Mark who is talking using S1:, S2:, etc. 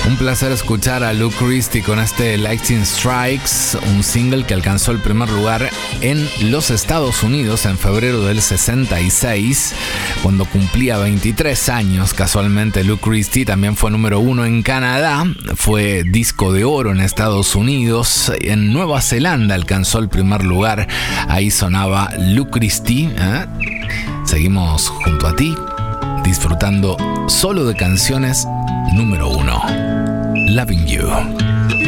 S1: Un placer escuchar a Luke Christie con este Lightning Strikes, un single que alcanzó el primer lugar en los Estados Unidos en febrero del 66, cuando cumplía 23 años. Casualmente Luke Christie también fue número 1 en Canadá, fue disco de oro en Estados Unidos, en Nueva Zelanda alcanzó el primer lugar, ahí sonaba Luke Christie. Seguimos junto a ti, disfrutando solo de canciones número 1. Loving You.